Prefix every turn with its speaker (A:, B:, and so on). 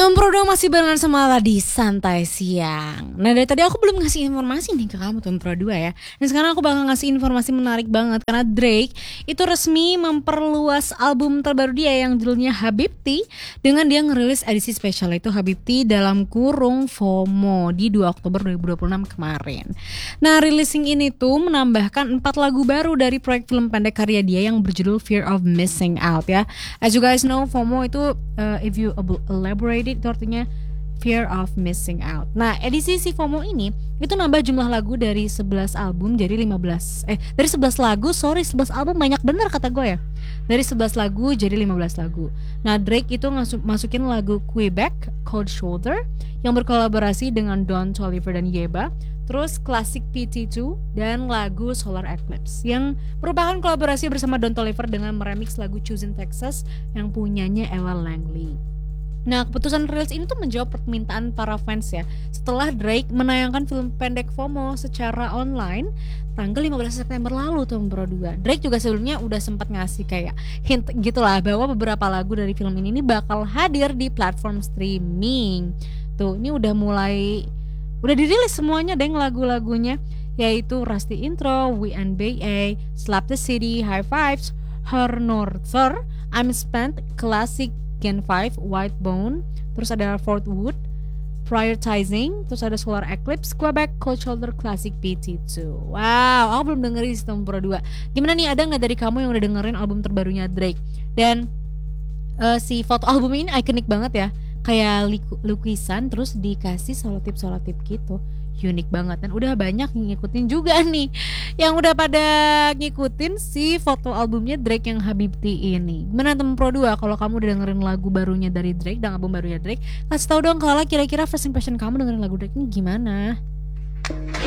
A: Pro 2 masih barengan sama Ladi Santai Siang. Nah dari tadi aku belum ngasih informasi nih ke kamu Pro 2 ya. Dan sekarang aku bakal ngasih informasi menarik banget. Karena Drake itu resmi memperluas album terbaru dia yang judulnya Habibti. Dengan dia ngerilis edisi spesial itu Habibti dalam kurung FOMO di 2 Oktober 2026 kemarin. Nah releasing ini tuh menambahkan 4 lagu baru dari proyek film pendek karya dia yang berjudul Fear of Missing Out ya. As you guys know FOMO itu if you elaborate itu artinya fear of missing out. Nah, edisi si FOMO ini itu nambah jumlah lagu dari 11 album jadi 11 lagu, 11 album banyak bener kata gue ya. Dari 11 lagu jadi 15 lagu. Nah, Drake itu masukin lagu Quebec, Cold Shoulder yang berkolaborasi dengan Don Toliver dan Yeba. Terus klasik PT2 dan lagu Solar Eclipse yang merupakan kolaborasi bersama Don Toliver dengan meremix lagu Choosing Texas yang punyanya Ella Langley. Nah keputusan rilis ini tuh menjawab permintaan para fans ya. Setelah Drake menayangkan film pendek FOMO secara online tanggal 15 September lalu Pro 2. Drake juga sebelumnya udah sempat ngasih kayak hint gitulah bahwa beberapa lagu dari film ini bakal hadir di platform streaming. Tuh ini udah dirilis semuanya deh lagu-lagunya, yaitu Rusty Intro, We NBA, Slap the City, High Fives, Her Norther, I'm Spent, Classic Gen 5, White Bone, terus ada Fort Wood, Prioritizing, terus ada Solar Eclipse, Quebec, Cold Shoulder, Classic PT2. Wow, aku belum dengerin Sistem Pro 2. Gimana nih, ada gak dari kamu yang udah dengerin album terbarunya Drake? Dan si foto album ini ikonik banget ya, kayak lukisan terus dikasih solotip gitu, unik banget. Dan udah banyak yang ngikutin juga nih, yang udah pada ngikutin si foto albumnya Drake yang Habibti ini. Gimana Pro 2 kalau kamu udah dengerin lagu barunya dari Drake dan album barunya Drake? Kasih tau dong kalau kira-kira first impression kamu dengerin lagu Drake ini gimana.